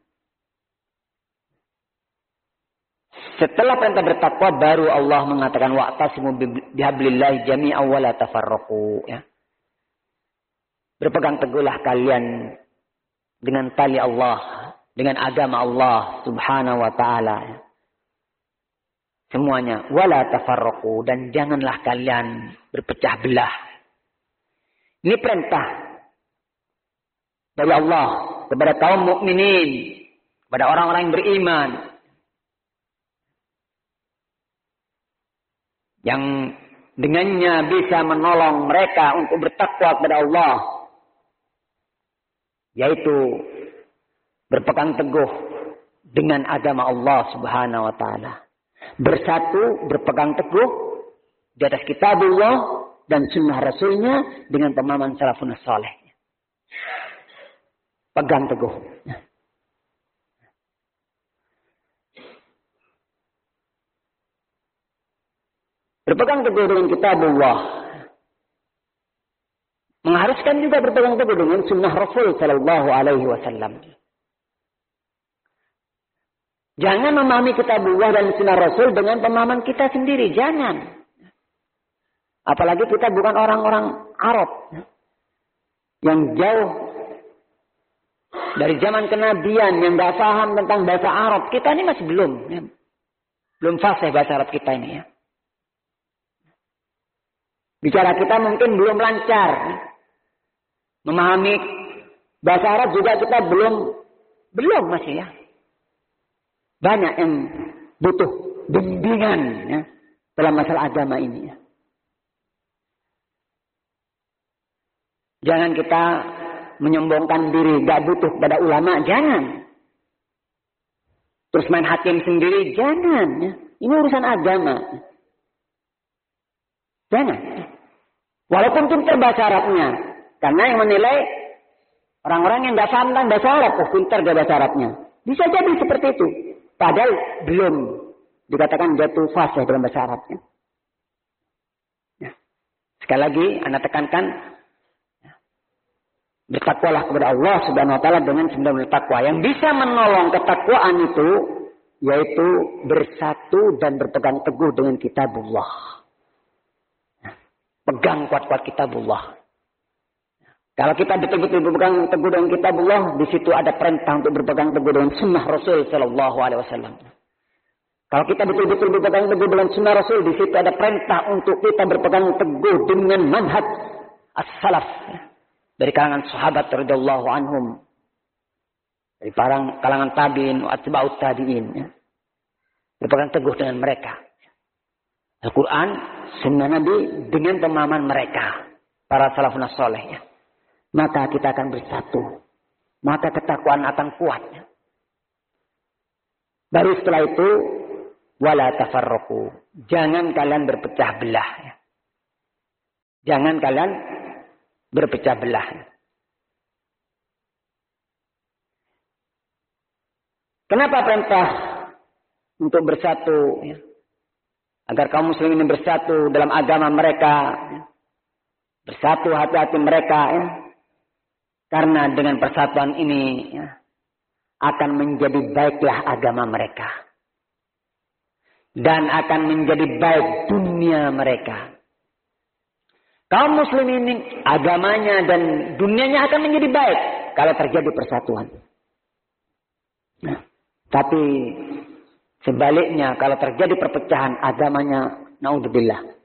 Setelah perintah bertakwa baru Allah mengatakan wa'tasimu bihablillahi jami'a wa la tafarraqu. Ya. Berpegang teguhlah kalian dengan tali Allah, dengan agama Allah Subhanahu wa taala. Semuanya wala tafarraqu, dan janganlah kalian berpecah belah. Ini perintah dari Allah kepada kaum mukminin, kepada orang-orang yang beriman. Yang dengannya bisa menolong mereka untuk bertakwa kepada Allah. Yaitu berpegang teguh dengan agama Allah Subhanahu wa taala. Bersatu, berpegang teguh di atas kitabullah dan sunnah rasulnya dengan pemahaman salafun saleh. Pegang teguh. Berpegang teguh dengan kitabullah. Mengharuskan juga berpegang teguh dengan sunnah Rasul sallallahu alaihi wasallam. Jangan memahami kitabullah dan sunnah Rasul dengan pemahaman kita sendiri. Jangan. Apalagi kita bukan orang-orang Arab. Yang jauh dari zaman kenabian. Yang gak paham tentang bahasa Arab. Kita ini masih belum. Ya. Belum fasih bahasa Arab kita ini. Ya. Bicara kita mungkin belum lancar. Memahami bahasa Arab juga kita belum. Belum masih ya. Banyak yang butuh bimbingan ya, dalam masalah agama ini. Ya. Jangan kita menyombongkan diri, gak butuh kepada ulama, jangan. Terus main hakim sendiri, jangan. Ya. Ini urusan agama. Jangan. Walaupun pintar bahasa Arabnya, karena yang menilai orang-orang yang gak paham tentang bahasa Arab, oh pintar gak bahasa Arabnya. Bisa jadi seperti itu. Padahal belum dikatakan jatuh fasih dalam bahasa Arabnya. Ya. Sekali lagi, Anda tekankan, ya. Bertakwalah kepada Allah Subhanahu wa taala dengan sebenar-benar takwa. Yang bisa menolong ketakwaan itu, yaitu bersatu dan berpegang teguh dengan kitabullah. Ya. Pegang kuat-kuat kitabullah. Kalau kita betul-betul berpegang teguh dengan kitabullah, di situ ada perintah untuk berpegang teguh dengan sunnah Rasul sallallahu alaihi wasallam. Kalau kita betul-betul berpegang teguh dengan sunnah Rasul, di situ ada perintah untuk kita berpegang teguh dengan manhaj as-salaf dari kalangan sahabat radhiyallahu anhum, dari para kalangan tabi'in, atba'ut tabi'in. Ya. Berpegang teguh dengan mereka. Al-Quran, sunnah Nabi dengan pemahaman mereka, para salafun saleh. Ya. Maka kita akan bersatu. Maka ketakwaan akan kuat. Baru setelah itu, wala tafarraqu. Jangan kalian berpecah belah. Jangan kalian berpecah belah. Kenapa perintah untuk bersatu? Ya? Agar kaum muslimin ini bersatu dalam agama mereka. Ya? Bersatu hati-hati mereka. Ya? Karena dengan persatuan ini ya, akan menjadi baiklah agama mereka. Dan akan menjadi baik dunia mereka. Kaum muslimin ini agamanya dan dunianya akan menjadi baik kalau terjadi persatuan. Nah, tapi sebaliknya kalau terjadi perpecahan agamanya, naudzubillah,